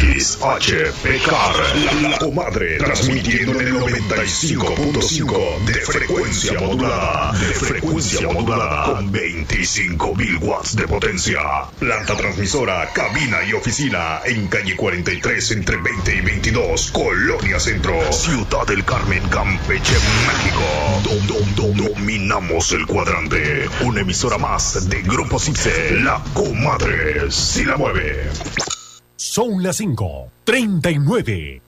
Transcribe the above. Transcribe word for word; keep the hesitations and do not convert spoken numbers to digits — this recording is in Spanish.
X H P K R, la, la comadre, transmitiendo en el noventa y cinco punto cinco de frecuencia modulada, de frecuencia modulada, con veinticinco mil watts de potencia. Planta transmisora, cabina y oficina en calle cuarenta y tres entre veinte y veintidós, Colonia Centro, Ciudad del Carmen, Campeche, México. Dom, dom, dom, dominamos el cuadrante. Una emisora más de Grupo Cipse, la comadre si la mueve. Son las cinco treinta y nueve.